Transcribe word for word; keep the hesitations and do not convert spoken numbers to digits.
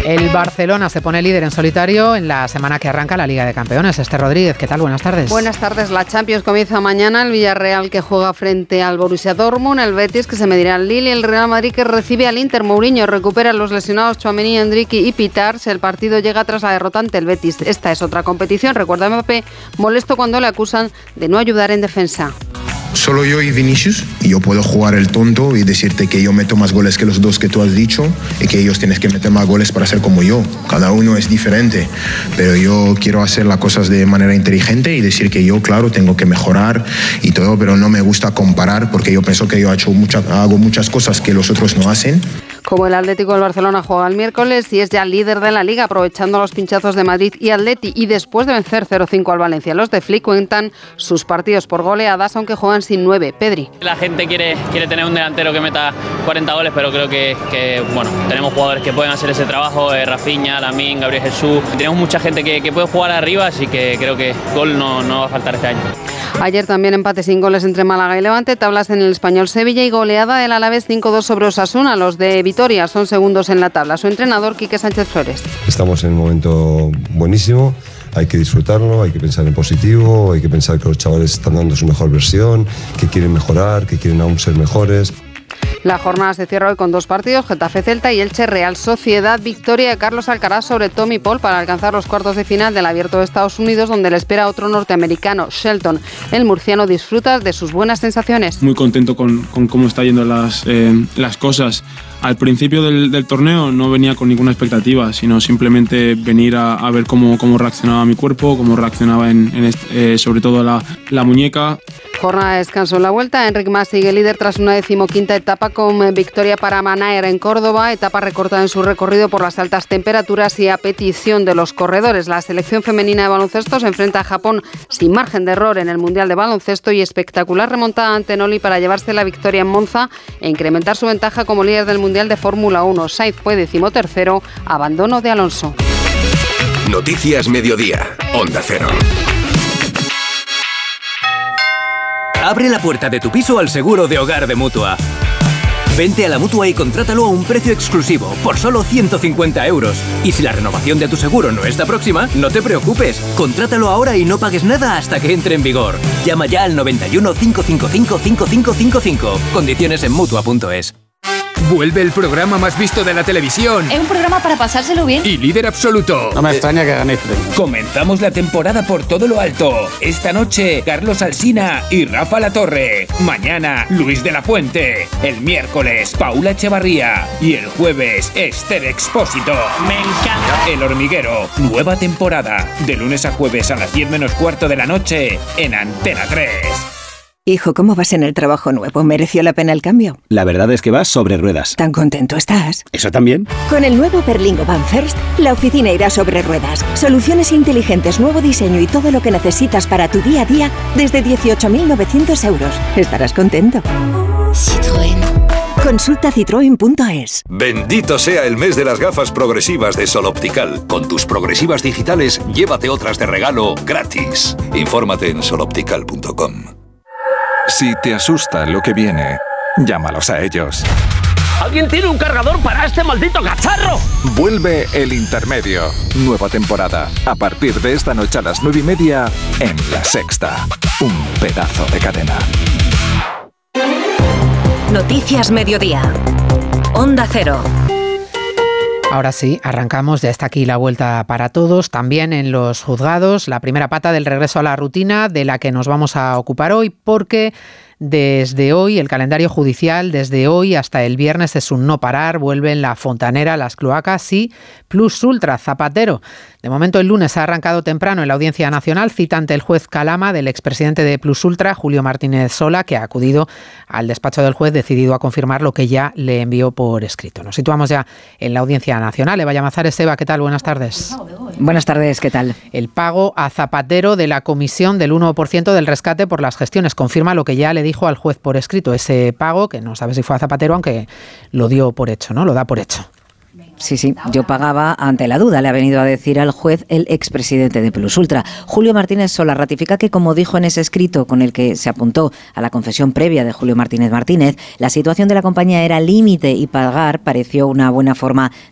El Barcelona se pone líder en solitario en la semana que arranca la Liga de Campeones. Esther Rodríguez, ¿qué tal? Buenas tardes. Buenas tardes. La Champions comienza mañana. El Villarreal que juega frente al Borussia Dortmund, el Betis que se medirá al Lille y el Real Madrid que recibe al Inter. Mourinho recupera a los lesionados Tchouaméni, Endrick y Pitars. El partido llega tras la derrota ante el Betis. Esta es otra competición. Recuerda a Mbappé, molesto cuando le acusan de no ayudar en defensa. Solo yo y Vinicius, y yo puedo jugar el tonto y decirte que yo meto más goles que los dos que tú has dicho y que ellos tienen que meter más goles para ser como yo. Cada uno es diferente, pero yo quiero hacer las cosas de manera inteligente y decir que yo, claro, tengo que mejorar y todo, pero no me gusta comparar porque yo pienso que yo he hecho mucha, hago muchas cosas que los otros no hacen. Como el Atlético del Barcelona juega el miércoles y es ya líder de la Liga, aprovechando los pinchazos de Madrid y Atleti, y después de vencer cero cinco al Valencia. Los de Flick cuentan sus partidos por goleadas, aunque juegan sin nueve. Pedri. La gente quiere, quiere tener un delantero que meta cuarenta goles, pero creo que, que bueno, tenemos jugadores que pueden hacer ese trabajo, eh, Rafinha, Lamine, Gabriel Jesús. Tenemos mucha gente que, que puede jugar arriba, así que creo que gol no, no va a faltar este año. Ayer también empate sin goles entre Málaga y Levante, tablas en el Español Sevilla y goleada del Alavés cinco dos sobre Osasuna. Los de Vitoria son segundos en la tabla. Su entrenador, Quique Sánchez Flores. Estamos en un momento buenísimo, hay que disfrutarlo, hay que pensar en positivo, hay que pensar que los chavales están dando su mejor versión, que quieren mejorar, que quieren aún ser mejores. La jornada se cierra hoy con dos partidos, Getafe Celta y Elche Real Sociedad. Victoria de Carlos Alcaraz sobre Tommy Paul para alcanzar los cuartos de final del Abierto de Estados Unidos, donde le espera otro norteamericano, Shelton. El murciano disfruta de sus buenas sensaciones. Muy contento con, con cómo están yendo las, eh, las cosas. Al principio del, del torneo no venía con ninguna expectativa, sino simplemente venir a, a ver cómo, cómo reaccionaba mi cuerpo, cómo reaccionaba en, en este, eh, sobre todo la, la muñeca. Jornada de descanso en la vuelta. Enric Mas sigue líder tras una decimoquinta etapa con victoria para Manaer en Córdoba, etapa recortada en su recorrido por las altas temperaturas y a petición de los corredores. La selección femenina de baloncesto se enfrenta a Japón sin margen de error en el Mundial de Baloncesto y espectacular remontada ante Noli para llevarse la victoria en Monza e incrementar su ventaja como líder del Mundial de Fórmula uno. Sainz fue decimotercero, abandono de Alonso. Noticias Mediodía, Onda Cero. Abre la puerta de tu piso al seguro de hogar de Mutua. Vente a la Mutua y contrátalo a un precio exclusivo, por solo ciento cincuenta euros. Y si la renovación de tu seguro no está próxima, no te preocupes. Contrátalo ahora y no pagues nada hasta que entre en vigor. Llama ya al noventa y uno, cincuenta y cinco, cincuenta y cinco cincuenta y cinco. Condiciones en Mutua punto es. Vuelve el programa más visto de la televisión. Es un programa para pasárselo bien. Y líder absoluto. No me extraña que ganéis premio. Comenzamos la temporada por todo lo alto. Esta noche, Carlos Alsina y Rafa Latorre. Mañana, Luis de la Fuente. El miércoles, Paula Echevarría. Y el jueves, Esther Expósito. Me encanta. El Hormiguero. Nueva temporada. De lunes a jueves a las diez menos cuarto de la noche en Antena tres. Hijo, ¿cómo vas en el trabajo nuevo? ¿Mereció la pena el cambio? La verdad es que vas sobre ruedas. ¿Tan contento estás? ¿Eso también? Con el nuevo Berlingo Van First, la oficina irá sobre ruedas. Soluciones inteligentes, nuevo diseño y todo lo que necesitas para tu día a día desde dieciocho mil novecientos euros. Estarás contento. Citroën. Consulta citroen punto es. Bendito sea el mes de las gafas progresivas de Sol Optical. Con tus progresivas digitales, llévate otras de regalo gratis. Infórmate en sol optical punto com. Si te asusta lo que viene, llámalos a ellos. ¿Alguien tiene un cargador para este maldito cacharro? Vuelve El Intermedio. Nueva temporada. A partir de esta noche a las nueve y media en La Sexta. Un pedazo de cadena. Noticias Mediodía. Onda Cero. Ahora sí, arrancamos, ya está aquí la vuelta para todos, también en los juzgados, la primera pata del regreso a la rutina de la que nos vamos a ocupar hoy, porque desde hoy, el calendario judicial, desde hoy hasta el viernes es un no parar, vuelven La Fontanera, las cloacas y Plus Ultra, Zapatero. De momento el lunes ha arrancado temprano en la Audiencia Nacional, cita ante el juez Calama del expresidente de Plus Ultra, Julio Martínez Sola, que ha acudido al despacho del juez decidido a confirmar lo que ya le envió por escrito. Nos situamos ya en la Audiencia Nacional. Eva Llamazares, Eva, ¿qué tal? Buenas tardes. Buenas tardes, ¿qué tal? El pago a Zapatero de la comisión del uno por ciento del rescate por las gestiones confirma lo que ya le dijo al juez por escrito, ese pago, que no sabe si fue a Zapatero, aunque lo dio por hecho, ¿no? Lo da por hecho. Sí, sí, yo pagaba ante la duda, le ha venido a decir al juez el expresidente de Plus Ultra. Julio Martínez Sola ratifica que, como dijo en ese escrito con el que se apuntó a la confesión previa de Julio Martínez Martínez, la situación de la compañía era límite y pagar pareció una buena forma